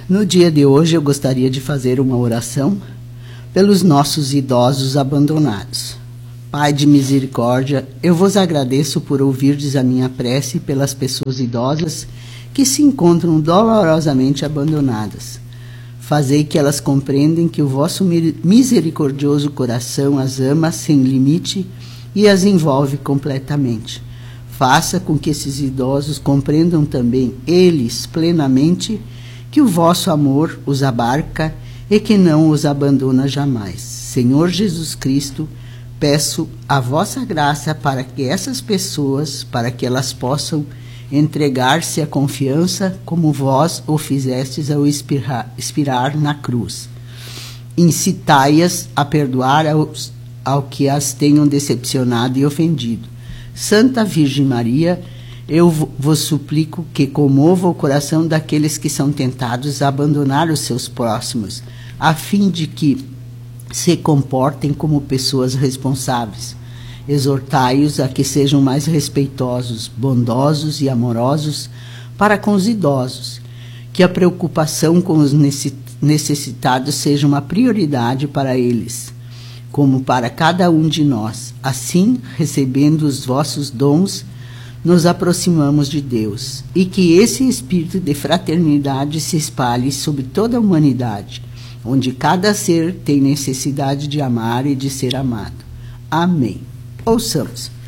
No dia de hoje eu gostaria de fazer uma oração pelos nossos idosos abandonados. Pai de misericórdia, eu vos agradeço por ouvirdes a minha prece pelas pessoas idosas que se encontram dolorosamente abandonadas. Fazei que elas compreendam que o vosso misericordioso coração as ama sem limite e as envolve completamente. Faça com que esses idosos compreendam também, eles, plenamente, que o vosso amor os abarca e que não os abandona jamais. Senhor Jesus Cristo, peço a vossa graça para que essas pessoas, para que elas possam entregar-se à confiança como vós o fizestes ao expirar na cruz. Incitai-as a perdoar ao que as tenham decepcionado e ofendido. Santa Virgem Maria, eu vos suplico que comova o coração daqueles que são tentados a abandonar os seus próximos, a fim de que se comportem como pessoas responsáveis. Exortai-os a que sejam mais respeitosos, bondosos e amorosos para com os idosos, que a preocupação com os necessitados seja uma prioridade para eles, como para cada um de nós. Assim, recebendo os vossos dons, nos aproximamos de Deus, e que esse espírito de fraternidade se espalhe sobre toda a humanidade, onde cada ser tem necessidade de amar e de ser amado. Amém. Ouçamos.